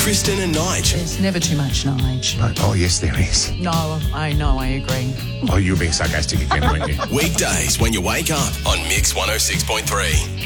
Kristen and Nige. There's never too much, Nige. Oh, yes, there is. No, I know, I agree. Oh, you're being sarcastic again, weren't you? Weekdays when you wake up on Mix 106.3.